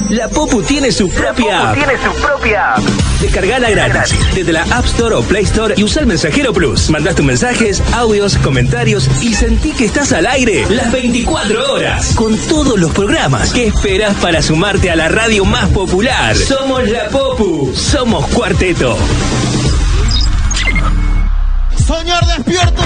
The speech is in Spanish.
La Popu tiene su propia app. Descargala gratis desde la App Store o Play Store y usa el Mensajero Plus. Mandás tus mensajes, audios, comentarios y sentí que estás al aire las 24 horas con todos los programas. ¿Qué esperás para sumarte a la radio más popular? Somos La Popu, somos Cuarteto. Señor, despierto.